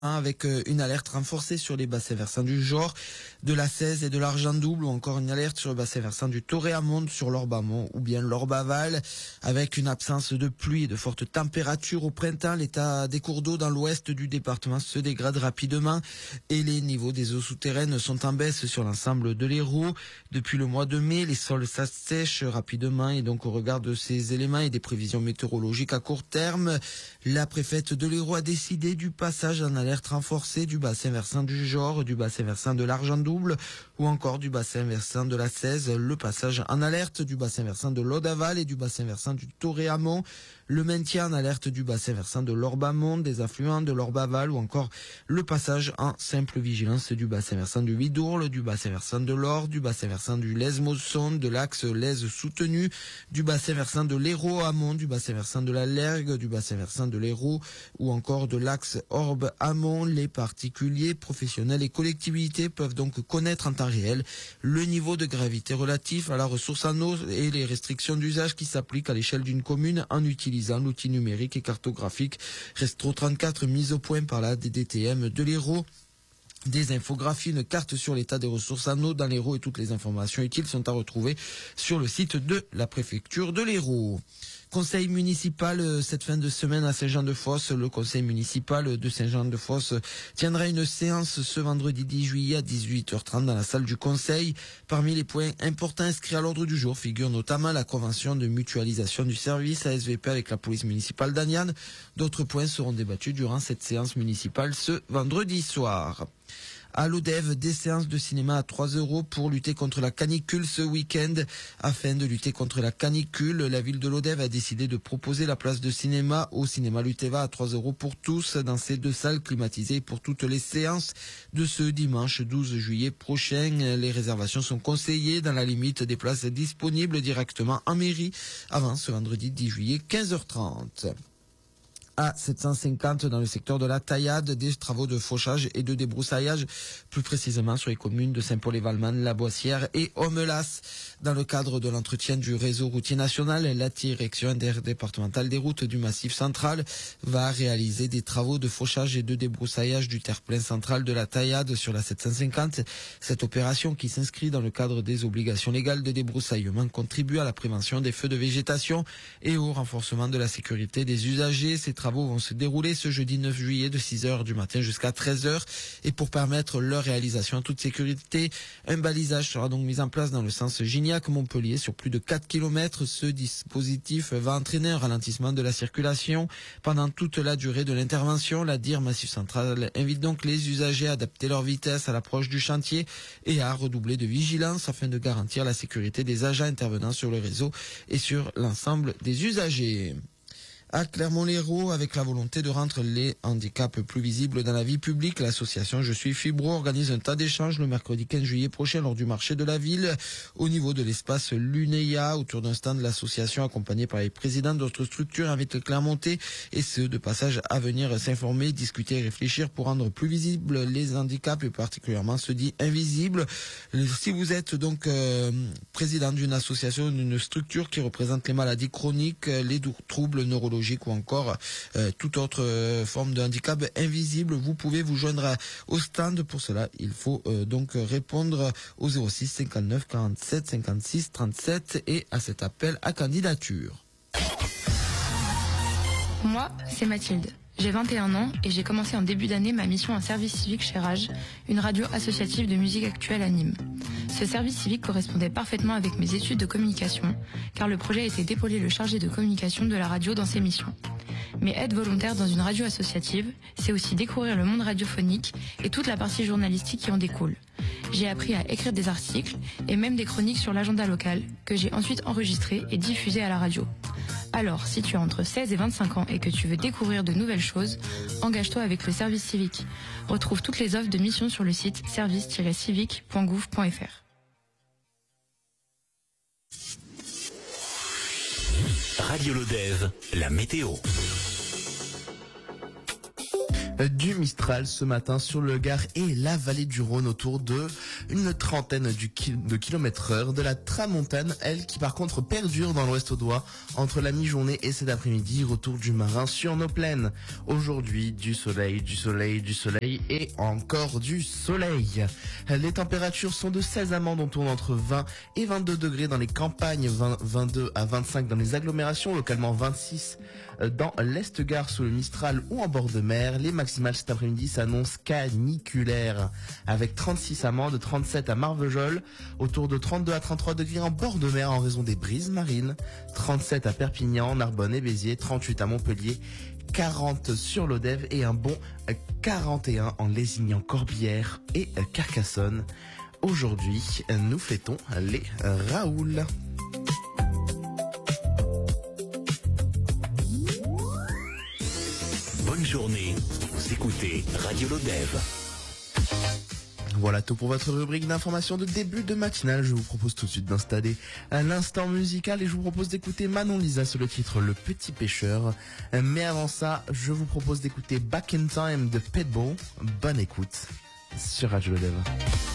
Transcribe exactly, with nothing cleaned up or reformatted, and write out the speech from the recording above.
avec une alerte renforcée sur les bassins versants du Jor, de la Cèze et de l'Argent-Double, ou encore une alerte sur le bassin versant du Toré-Amont, sur l'Orbe-Amont ou bien l'Orbe-Aval, avec une absence de pluie et de fortes températures au printemps. L'état des cours d'eau dans l'ouest du département se dégrade rapidement et les niveaux des eaux souterraines sont en baisse sur l'ensemble de l'Hérault. Depuis le mois de mai, les sols s'assèchent rapidement et donc au regard de ces éléments et des prévisions météorologiques à court terme, la préfète de l'Hérault a décidé du passage en alerte renforcée du bassin versant du Jor, du bassin versant de l'Argent-Double ou encore du bassin versant de la Cèze, le passage en alerte du bassin versant de l'Aude-Aval et du bassin versant du Toré-Amont, le maintien en alerte du bassin versant de l'Orbe-Amont, des affluents de l'Orbe-Aval ou encore le passage en simple vigilance du bassin versant du Huidourle, du bassin versant de l'Or, du bassin versant du Lez-Mosson, de l'axe Lez soutenu, du bassin versant de l'Hérault-Amont, du bassin versant de la Lergue, du bassin versant de l'Hérault ou encore de l'axe Orbe-Amont. Les particuliers, professionnels et collectivités peuvent donc connaître en temps réel le niveau de gravité relatif à la ressource en eau et les restrictions d'usage qui s'appliquent à l'échelle d'une commune en utilisant l'outil numérique et cartographique Restro trente-quatre mis au point par la D D T M de l'Hérault. Des infographies, une carte sur l'état des ressources en eau dans l'Hérault et toutes les informations utiles sont à retrouver sur le site de la préfecture de l'Hérault. Conseil municipal cette fin de semaine à Saint-Jean-de-Fosse. Le conseil municipal de Saint-Jean-de-Fosse tiendra une séance ce vendredi dix juillet à dix-huit heures trente dans la salle du conseil. Parmi les points importants inscrits à l'ordre du jour figure notamment la convention de mutualisation du service A S V P avec la police municipale d'Aniane. D'autres points seront débattus durant cette séance municipale ce vendredi soir. À l'Odève, des séances de cinéma à trois euros pour lutter contre la canicule ce week-end. Afin de lutter contre la canicule, la ville de l'Odève a décidé de proposer la place de cinéma au cinéma Luteva à trois euros pour tous dans ces deux salles climatisées pour toutes les séances de ce dimanche douze juillet prochain. Les réservations sont conseillées dans la limite des places disponibles directement en mairie avant ce vendredi dix juillet quinze heures trente. À sept cent cinquante dans le secteur de la Taillade, des travaux de fauchage et de débroussaillage, plus précisément sur les communes de Saint-Paul-et-Valman, La Boissière et Homelas. Dans le cadre de l'entretien du réseau routier national, la direction interdépartementale des routes du Massif central va réaliser des travaux de fauchage et de débroussaillage du terre-plein central de la Taillade sur la sept cent cinquante. Cette opération, qui s'inscrit dans le cadre des obligations légales de débroussaillement, contribue à la prévention des feux de végétation et au renforcement de la sécurité des usagers. Ces travaux vont se dérouler ce jeudi neuf juillet de six heures du matin jusqu'à treize heures et pour permettre leur réalisation en toute sécurité, un balisage sera donc mis en place dans le sens Gignac-Montpellier sur plus de quatre kilomètres. Ce dispositif va entraîner un ralentissement de la circulation pendant toute la durée de l'intervention. La D I R Massif Central invite donc les usagers à adapter leur vitesse à l'approche du chantier et à redoubler de vigilance afin de garantir la sécurité des agents intervenant sur le réseau et sur l'ensemble des usagers. À Clermont-Lérault, avec la volonté de rendre les handicaps plus visibles dans la vie publique, l'association Je suis Fibro organise un tas d'échanges le mercredi quinze juillet prochain lors du marché de la ville au niveau de l'espace Lunéa. Autour d'un stand, l'association, accompagnée par les présidents d'autres structures, invite les Clermontais et ceux de passage à venir s'informer, discuter et réfléchir pour rendre plus visibles les handicaps et particulièrement ceux dits invisibles. Si vous êtes donc euh, président d'une association, d'une structure qui représente les maladies chroniques, les troubles neurologiques, ou encore euh, toute autre euh, forme de handicap invisible, vous pouvez vous joindre à, au stand. Pour cela, il faut euh, donc répondre au zéro six cinquante-neuf quarante-sept cinquante-six trente-sept et à cet appel à candidature. Moi, c'est Mathilde. J'ai vingt et un ans et j'ai commencé en début d'année ma mission en service civique chez Rage, une radio associative de musique actuelle à Nîmes. Ce service civique correspondait parfaitement avec mes études de communication, car le projet était d'épauler le chargé de communication de la radio dans ses missions. Mais être volontaire dans une radio associative, c'est aussi découvrir le monde radiophonique et toute la partie journalistique qui en découle. J'ai appris à écrire des articles et même des chroniques sur l'agenda local, que j'ai ensuite enregistrées et diffusées à la radio. Alors, si tu as entre seize et vingt-cinq ans et que tu veux découvrir de nouvelles choses, engage-toi avec le service civique. Retrouve toutes les offres de mission sur le site service tiret civique point gouv point f r. Radio Lodève, la météo. du Mistral ce matin sur le Gard et la vallée du Rhône autour de une trentaine de kilomètres heure de la tramontane, elle qui par contre perdure dans l'ouest audois entre la mi-journée et cet après-midi, retour du marin sur nos plaines. Aujourd'hui, du soleil, du soleil, du soleil et encore du soleil. Les températures sont de seize à Mende, on tourne entre vingt et vingt-deux degrés dans les campagnes, vingt, vingt-deux à vingt-cinq dans les agglomérations, localement vingt-six dans l'Est-Gard sous le Mistral ou en bord de mer. Les maximales cet après-midi s'annoncent caniculaires avec trente-six à Mende, trente-sept à Marvejols, autour de trente-deux à trente-trois degrés en bord de mer en raison des brises marines, trente-sept à Perpignan, Narbonne et Béziers, trente-huit à Montpellier, quarante sur l'Odève et un bon quarante et un en Lézignan, Corbière et Carcassonne. Aujourd'hui, nous fêtons les Raoul. Bonne journée, vous écoutez Radio Lodève. Voilà tout pour votre rubrique d'information de début de matinale. Je vous propose tout de suite d'installer un instant musical et je vous propose d'écouter Manon Lisa sur le titre Le Petit Pêcheur. Mais avant ça, je vous propose d'écouter Back in Time de Pitbull. Bonne écoute sur Radio Lodève.